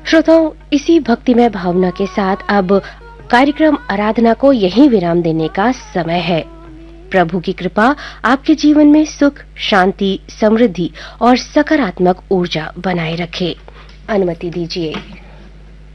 श्रोताओं, इसी भक्तिमय भावना के साथ अब कार्यक्रम आराधना को यहीं विराम देने का समय है। प्रभु की कृपा आपके जीवन में सुख, शांति, समृद्धि और सकारात्मक ऊर्जा बनाए रखे। अनुमति दीजिए।